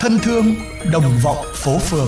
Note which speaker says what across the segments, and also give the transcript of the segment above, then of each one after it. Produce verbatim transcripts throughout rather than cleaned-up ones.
Speaker 1: Thân thương đồng vọng phố phường.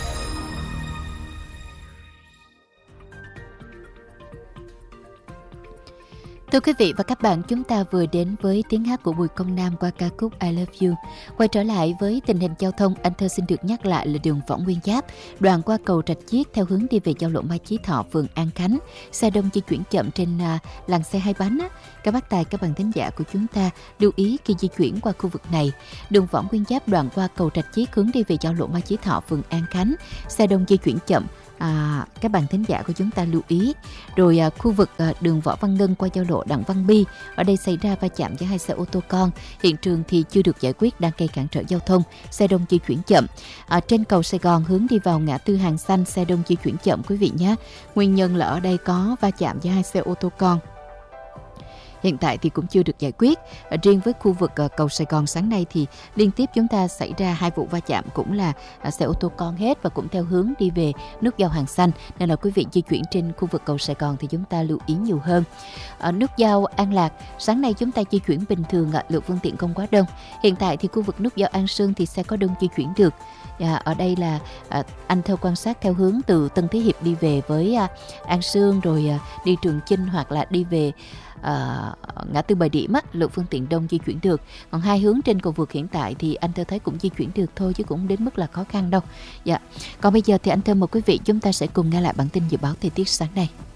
Speaker 2: Thưa quý vị và các bạn, chúng ta vừa đến với tiếng hát của Bùi Công Nam qua ca khúc I Love You. Quay trở lại với tình hình giao thông, anh Thơ xin được nhắc lại là đường Võ Nguyên Giáp, đoạn qua cầu Rạch Chiếc theo hướng đi về giao lộ Mai Chí Thọ, phường An Khánh. Xe đông di chuyển chậm trên uh, làn xe hai bánh. Á. Các bác tài, các bạn thính giả của chúng ta lưu ý khi di chuyển qua khu vực này. Đường Võ Nguyên Giáp đoạn qua cầu Rạch Chiếc hướng đi về giao lộ Mai Chí Thọ, phường An Khánh. Xe đông di chuyển chậm. À, các bạn thính giả của chúng ta lưu ý. Rồi à, khu vực à, đường Võ Văn Ngân qua giao lộ Đặng Văn Bi, ở đây xảy ra va chạm với hai xe ô tô con. Hiện trường thì chưa được giải quyết, đang gây cản trở giao thông, xe đông di chuyển chậm. À, trên cầu Sài Gòn hướng đi vào ngã tư Hàng Xanh, xe đông di chuyển chậm quý vị nhé. Nguyên nhân là ở đây có va chạm với hai xe ô tô con. Hiện tại thì cũng chưa được giải quyết. À, riêng với khu vực à, cầu Sài Gòn sáng nay thì liên tiếp chúng ta xảy ra hai vụ va chạm, cũng là à, xe ô tô con hết và cũng theo hướng đi về nút giao Hàng Xanh, nên là quý vị di chuyển trên khu vực cầu Sài Gòn thì chúng ta lưu ý nhiều hơn. À, nút giao An Lạc sáng nay chúng ta di chuyển bình thường, à, lượng phương tiện không quá đông. Hiện tại thì khu vực nút giao An Sương thì xe có đông di chuyển được. À, ở đây là à, anh theo quan sát theo hướng từ Tân Thế Hiệp đi về với à, An Sương, rồi à, đi Trường Chinh hoặc là đi về À, ngã tư Bà Điểm á, lượng phương tiện đông di chuyển được. Còn hai hướng trên cầu vượt hiện tại thì anh Thơ thấy cũng di chuyển được thôi, chứ cũng đến mức là khó khăn đâu. Dạ. Còn bây giờ thì anh Thơ mời quý vị chúng ta sẽ cùng nghe lại bản tin dự báo thời tiết sáng nay.